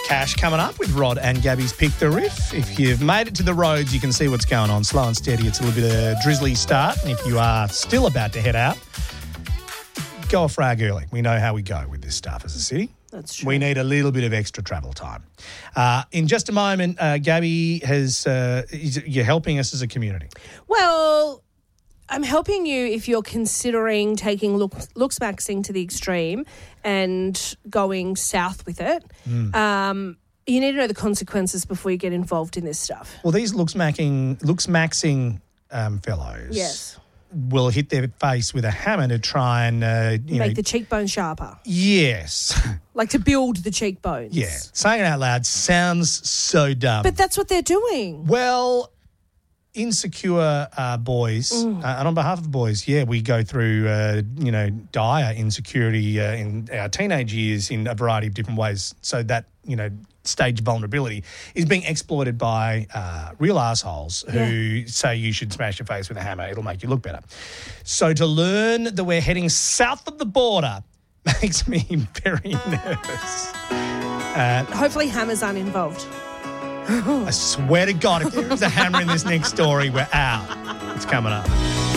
Cash coming up with Rod and Gabby's Pick the Riff. If you've made it to the roads, you can see what's going on. Slow and steady. It's a little bit of a drizzly start. And if you are still about to head out, go a frag early. We know how we go with this stuff as a city. That's true. We need a little bit of extra travel time. In just a moment, Gabby you're helping us as a community. Well, I'm helping you if you're considering taking looks maxing to the extreme and going south with it. You need to know the consequences before you get involved in this stuff. Well, these looks maxing fellows. Yes. Will hit their face with a hammer to try and make the cheekbone sharper. Yes. Like to build the cheekbones. Yeah. Saying it out loud sounds so dumb. But that's what they're doing. Well, insecure boys, and on behalf of boys, we go through, dire insecurity in our teenage years in a variety of different ways. So that, stage of vulnerability is being exploited by real assholes who say you should smash your face with a hammer. It'll make you look better. So to learn that we're heading south of the border makes me very nervous. Hopefully hammers aren't involved. I swear to God, if there is a hammer in this next story, we're out. It's coming up.